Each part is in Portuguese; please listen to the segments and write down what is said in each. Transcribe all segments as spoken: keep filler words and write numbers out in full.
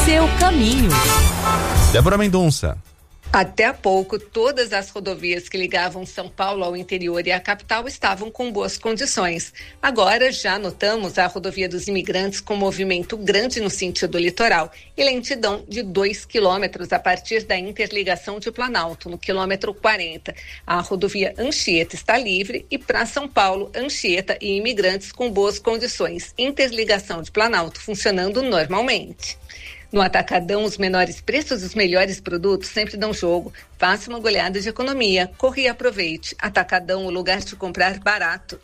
seu caminho. Débora Mendonça. Até há pouco, todas as rodovias que ligavam São Paulo ao interior e à capital estavam com boas condições. Agora, já notamos a rodovia dos Imigrantes com movimento grande no sentido litoral e lentidão de dois quilômetros a partir da interligação de Planalto, no quilômetro quarenta. A rodovia Anchieta está livre e para São Paulo, Anchieta e Imigrantes com boas condições. Interligação de Planalto funcionando normalmente. No Atacadão, os menores preços e os melhores produtos sempre dão jogo. Faça uma goleada de economia, corre e aproveite. Atacadão, o lugar de comprar barato.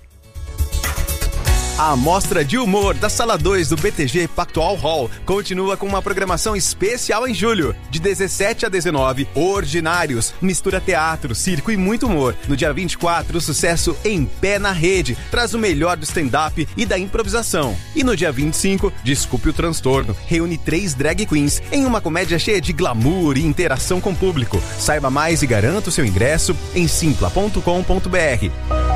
A Mostra de Humor da Sala dois do B T G Pactual Hall continua com uma programação especial em julho. De dezessete a dezenove, Ordinários, mistura teatro, circo e muito humor. No dia vinte e quatro, o sucesso Em Pé na Rede traz o melhor do stand-up e da improvisação. E no dia vinte e cinco, Desculpe o Transtorno, reúne três drag queens em uma comédia cheia de glamour e interação com o público. Saiba mais e garanta o seu ingresso em simpla ponto com ponto b r.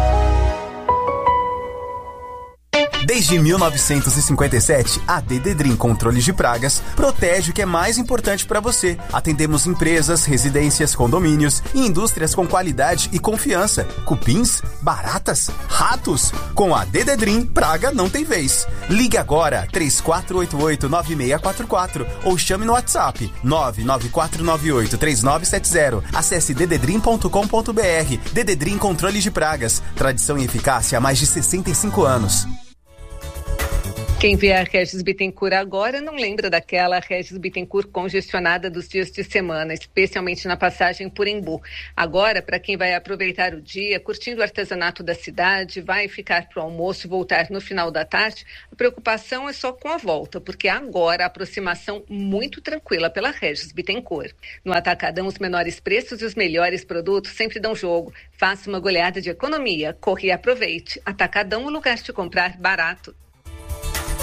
Desde mil novecentos e cinquenta e sete, a Dededrim Controles de Pragas protege o que é mais importante para você. Atendemos empresas, residências, condomínios e indústrias com qualidade e confiança. Cupins, baratas, ratos. Com a Dededrim, praga não tem vez. Ligue agora três quatro oito oito, nove seis quatro quatro ou chame no WhatsApp nove nove quatro nove oito, três nove sete zero. Acesse dededrim ponto com ponto b r. Dededrim Controles de Pragas. Tradição e eficácia há mais de sessenta e cinco anos. Quem vê a Regis Bittencourt agora não lembra daquela Regis Bittencourt congestionada dos dias de semana, especialmente na passagem por Embu. Agora, para quem vai aproveitar o dia, curtindo o artesanato da cidade, vai ficar para o almoço e voltar no final da tarde, a preocupação é só com a volta, porque agora a aproximação muito tranquila pela Regis Bittencourt. No Atacadão, os menores preços e os melhores produtos sempre dão jogo. Faça uma goleada de economia, corre e aproveite. Atacadão, o lugar de comprar barato.